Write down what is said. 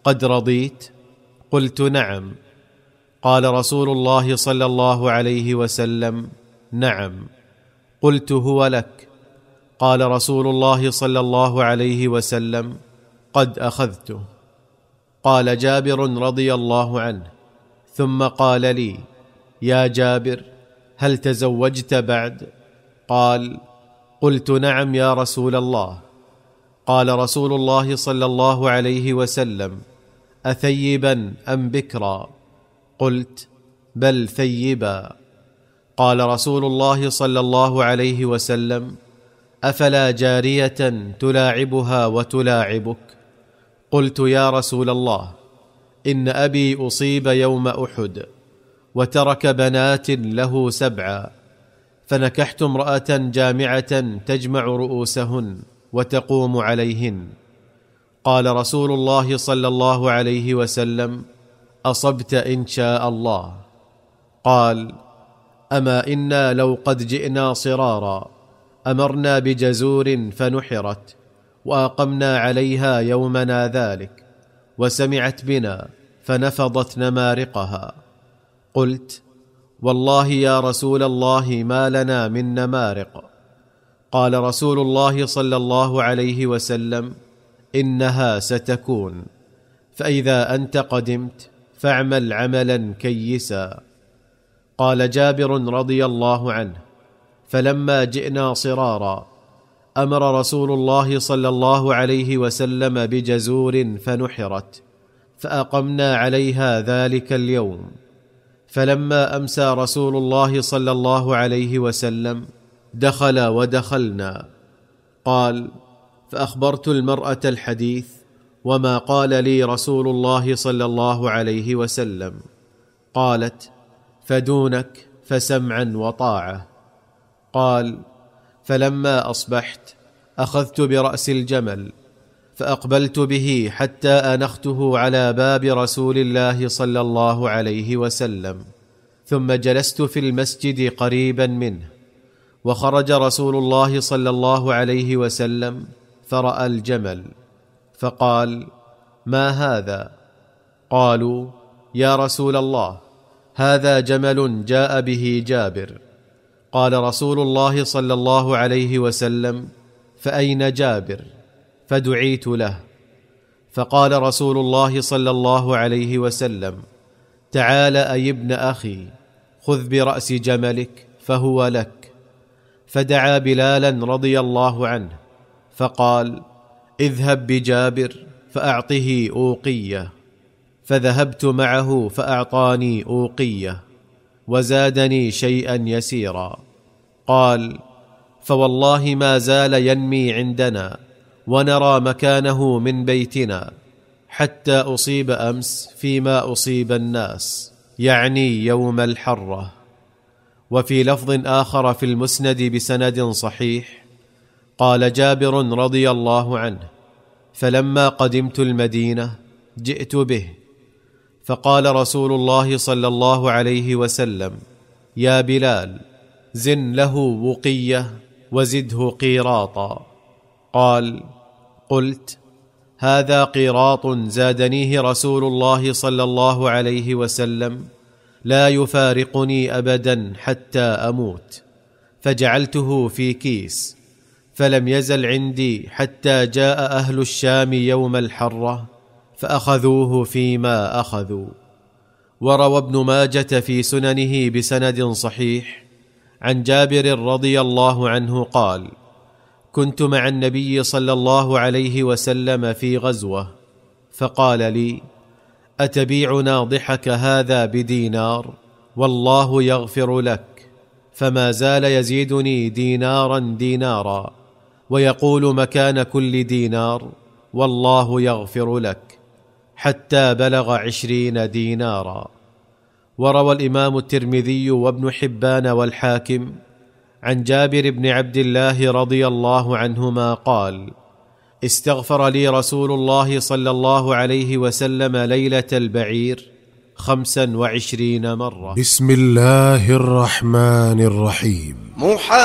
قد رضيت؟ قلت نعم. قال رسول الله صلى الله عليه وسلم: نعم. قلت: هو لك؟ قال رسول الله صلى الله عليه وسلم: قد أخذته. قال جابر رضي الله عنه: ثم قال لي: يا جابر، هل تزوجت بعد؟ قال: قلت نعم يا رسول الله. قال رسول الله صلى الله عليه وسلم: أثيبا أم بكرا؟ قلت: بل ثيبا. قال رسول الله صلى الله عليه وسلم: أفلا جارية تلاعبها وتلاعبك؟ قلت: يا رسول الله، إن أبي أصيب يوم أحد وترك بنات له 7، فنكحت امرأة جامعة تجمع رؤوسهن وتقوم عليهن. قال رسول الله صلى الله عليه وسلم: أصبت إن شاء الله. قال: أما إنا لو قد جئنا صرارا أمرنا بجزور فنحرت وأقمنا عليها يومنا ذلك، وسمعت بنا فنفضت نمارقها. قلت: والله يا رسول الله ما لنا من نمارق. قال رسول الله صلى الله عليه وسلم: إنها ستكون، فإذا أنت قدمت فاعمل عملا كيسا. قال جابر رضي الله عنه: فلما جئنا صرارا أمر رسول الله صلى الله عليه وسلم بجزور فنحرت، فأقمنا عليها ذلك اليوم. فلما أمسى رسول الله صلى الله عليه وسلم دخل ودخلنا. قال: فأخبرت المرأة الحديث وما قال لي رسول الله صلى الله عليه وسلم. قالت: فدونك فسمعا وطاعة. قال: فلما أصبحت أخذت برأس الجمل فأقبلت به حتى أنخته على باب رسول الله صلى الله عليه وسلم، ثم جلست في المسجد قريبا منه، وخرج رسول الله صلى الله عليه وسلم فرأى الجمل فقال: ما هذا؟ قالوا: يا رسول الله، هذا جمل جاء به جابر. قال رسول الله صلى الله عليه وسلم: فأين جابر؟ فدعيت له. فقال رسول الله صلى الله عليه وسلم: تعال أي ابن أخي، خذ برأس جملك فهو لك. فدعا بلالا رضي الله عنه فقال: اذهب بجابر فأعطه أوقية. فذهبت معه فأعطاني أوقية وزادني شيئا يسيرا. قال: فوالله ما زال ينمي عندنا ونرى مكانه من بيتنا حتى أصيب أمس فيما أصيب الناس، يعني يوم الحرة. وفي لفظ آخر في المسند بسند صحيح قال جابر رضي الله عنه: فلما قدمت المدينة جئت به، فقال رسول الله صلى الله عليه وسلم: يا بلال، زن له وقية وزده قيراطا. قال: قلت: هذا قيراط زادنيه رسول الله صلى الله عليه وسلم لا يفارقني أبدا حتى أموت. فجعلته في كيس، فلم يزل عندي حتى جاء أهل الشام يوم الحرة فأخذوه فيما أخذوا. وروى ابن ماجة في سننه بسند صحيح عن جابر رضي الله عنه قال: كنت مع النبي صلى الله عليه وسلم في غزوة، فقال لي: أتبيع ناضحك هذا بدينار؟ والله يغفر لك. فما زال يزيدني دينارا دينارا، ويقول مكان كل دينار: والله يغفر لك، حتى بلغ 20 دينارا. وروى الإمام الترمذي وابن حبان والحاكم عن جابر بن عبد الله رضي الله عنهما قال: استغفر لي رسول الله صلى الله عليه وسلم ليلة البعير 25 مرة. بسم الله الرحمن الرحيم.